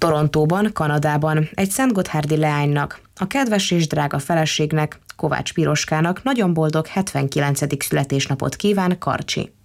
Torontóban, Kanadában egy szentgotthárdi leánynak, a kedves és drága feleségnek, Kovács Piroskának nagyon boldog 79. születésnapot kíván Karcsi.